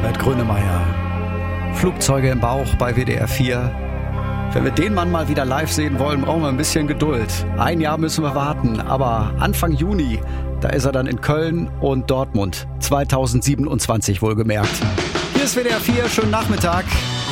Herbert Grönemeyer. Flugzeuge im Bauch bei WDR 4. Wenn wir den Mann mal wieder live sehen wollen, brauchen wir ein bisschen Geduld. Ein Jahr müssen wir warten, aber Anfang Juni, da ist er dann in Köln und Dortmund. 2027 wohlgemerkt. Hier ist WDR 4, schönen Nachmittag.